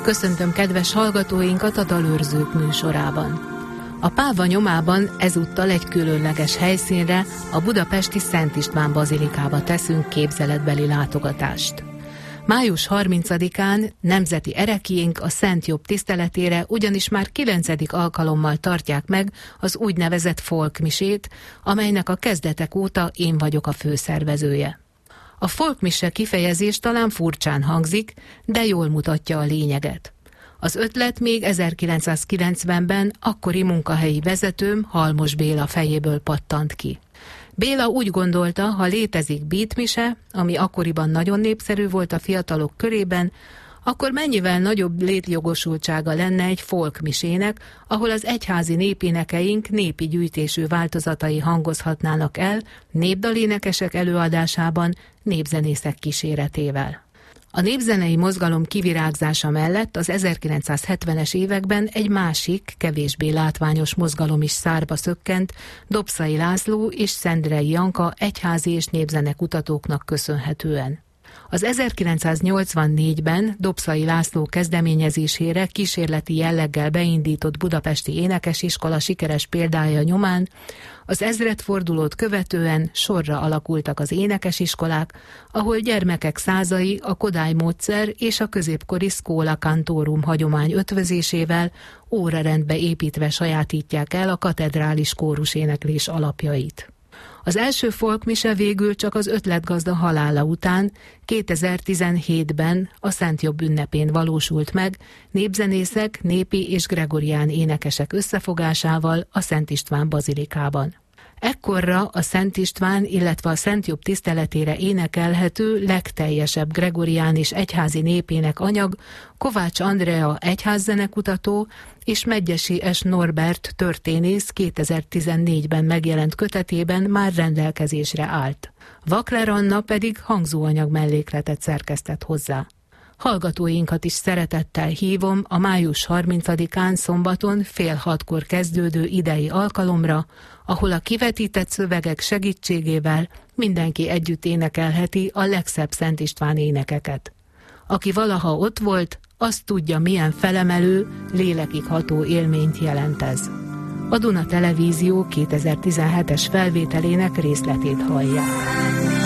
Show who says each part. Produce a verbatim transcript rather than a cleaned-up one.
Speaker 1: Köszöntöm kedves hallgatóinkat a Dalőrzők műsorában. A Páva nyomában ezúttal egy különleges helyszínre, a budapesti Szent István bazilikába teszünk képzeletbeli látogatást. május harmincadikán nemzeti ereklyénk a Szent Jobb tiszteletére ugyanis már kilencedik alkalommal tartják meg az úgynevezett folkmisét, amelynek a kezdetek óta én vagyok a főszervezője. A folkmise kifejezés talán furcsán hangzik, de jól mutatja a lényeget. Az ötlet még ezerkilencszázkilencvenben akkori munkahelyi vezetőm, Halmos Béla fejéből pattant ki. Béla úgy gondolta, ha létezik beatmise, ami akkoriban nagyon népszerű volt a fiatalok körében, akkor mennyivel nagyobb létjogosultsága lenne egy folkmisének, ahol az egyházi népénekeink népi gyűjtésű változatai hangozhatnának el népdalénekesek előadásában, népzenészek kíséretével. A népzenei mozgalom kivirágzása mellett az ezerkilencszázhetvenes években egy másik, kevésbé látványos mozgalom is szárba szökkent, Dobszai László és Szendrei Janka egyházi és népzenekutatóknak köszönhetően. Az ezerkilencszáznyolcvannégyben Dobszai László kezdeményezésére kísérleti jelleggel beindított budapesti énekesiskola sikeres példája nyomán az ezredfordulót követően sorra alakultak az énekesiskolák, ahol gyermekek százai a Kodály módszer és a középkori Schola Cantorum hagyomány ötvözésével órarendbe építve sajátítják el a katedrális kóruséneklés alapjait. Az első folkmise végül csak az ötletgazda halála után kétezer-tizenhétben a Szent Jobb ünnepén valósult meg, népzenészek, népi és gregorián énekesek összefogásával a Szent István bazilikában. Ekkorra a Szent István, illetve a Szent Jobb tiszteletére énekelhető legteljesebb gregorián és egyházi népének anyag Kovács Andrea egyházzenekutató és Medgyessy S. Norbert történész kétezer-tizennégyben megjelent kötetében már rendelkezésre állt. Vakler Anna pedig hangzóanyag mellékletet szerkesztett hozzá. Hallgatóinkat is szeretettel hívom a május harmincadikán szombaton fél hatkor kezdődő idei alkalomra, ahol a kivetített szövegek segítségével mindenki együtt énekelheti a legszebb Szent István énekeket. Aki valaha ott volt, azt tudja, milyen felemelő, lélekig ható élményt jelent ez. A Duna Televízió kétezer-tizenhetes felvételének részletét hallják.